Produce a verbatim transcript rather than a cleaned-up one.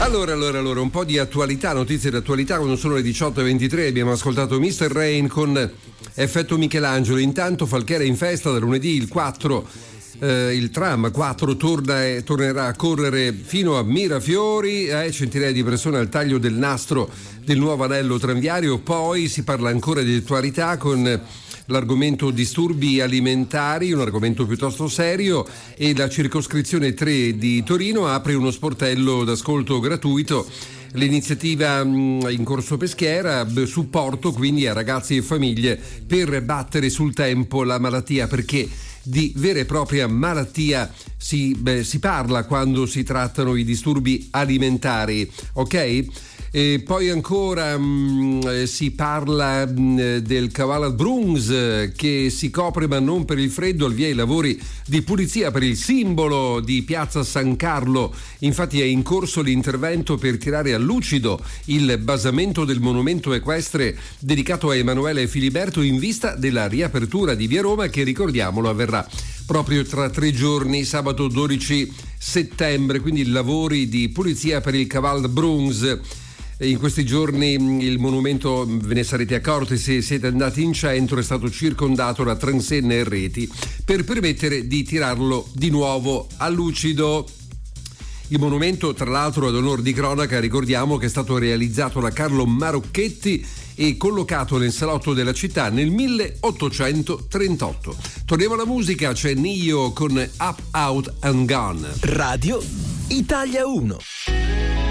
Allora, allora, allora, un po' di attualità, notizie di attualità. Quando sono le diciotto e ventitré abbiamo ascoltato mister Rain con Effetto Michelangelo. Intanto Falchera in festa da lunedì il quattro, eh, il tram quattro torna e tornerà a correre fino a Mirafiori, eh, centinaia di persone al taglio del nastro del nuovo anello tranviario. Poi si parla ancora di attualità con l'argomento disturbi alimentari, un argomento piuttosto serio, e la circoscrizione tre di Torino apre uno sportello d'ascolto gratuito. L'iniziativa in corso Peschiera, supporto quindi a ragazzi e famiglie per battere sul tempo la malattia, perché di vera e propria malattia si, beh, si parla quando si trattano i disturbi alimentari, ok? E poi ancora mh, si parla mh, del Cavallo Brungs che si copre ma non per il freddo, al via i lavori di pulizia per il simbolo di Piazza San Carlo. Infatti è in corso l'intervento per tirare a lucido il basamento del monumento equestre dedicato a Emanuele Filiberto in vista della riapertura di Via Roma, che ricordiamolo avverrà proprio tra tre giorni, sabato dodici settembre, quindi lavori di pulizia per il Cavallo Brungs. In questi giorni il monumento, ve ne sarete accorti se siete andati in centro, è stato circondato da transenne e reti per permettere di tirarlo di nuovo a lucido. Il monumento, tra l'altro, ad onor di cronaca, ricordiamo che è stato realizzato da Carlo Marocchetti e collocato nel salotto della città nel milleottocentotrentotto. Torniamo alla musica, c'è Nio con Up, Out and Gone. Radio Italia uno.